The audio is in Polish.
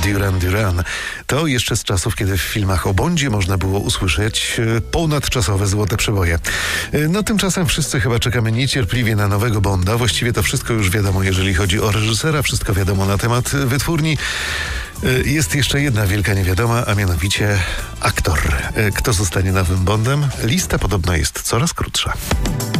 Duran Duran. To jeszcze z czasów, kiedy w filmach o Bondzie można było usłyszeć ponadczasowe złote przeboje. No tymczasem wszyscy chyba czekamy niecierpliwie na nowego Bonda. Właściwie to wszystko już wiadomo, jeżeli chodzi o reżysera, wszystko wiadomo na temat wytwórni. Jest jeszcze jedna wielka niewiadoma, a mianowicie aktor. Kto zostanie nowym Bondem? Lista podobno jest coraz krótsza.